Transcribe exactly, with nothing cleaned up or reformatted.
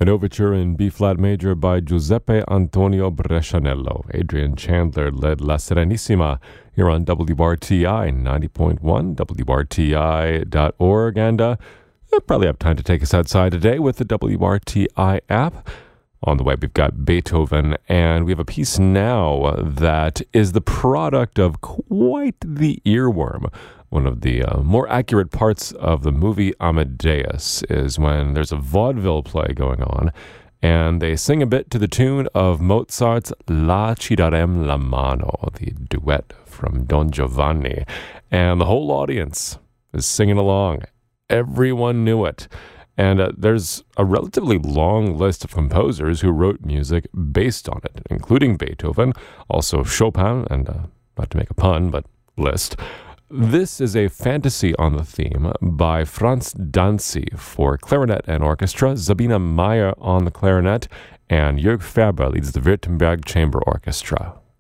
An overture in B-flat major by Giuseppe Antonio Brescianello. Adrian Chandler led La Serenissima here on W R T I ninety point one, W R T I dot org, and uh, we'll probably have time to take us outside today with the W R T I app. On the web, we've got Beethoven, and we have a piece now that is the product of quite the earworm. One of the uh, more accurate parts of the movie Amadeus is when there's a vaudeville play going on, and they sing a bit to the tune of Mozart's La Ci darem la mano, the duet from Don Giovanni, and the whole audience is singing along. Everyone knew it. And uh, there's a relatively long list of composers who wrote music based on it, including Beethoven, also Chopin, and uh, not to make a pun, but Liszt. This is a fantasy on the theme by Franz Danzi for clarinet and orchestra, Sabine Meyer on the clarinet, and Jörg Ferber leads the Württemberg Chamber Orchestra.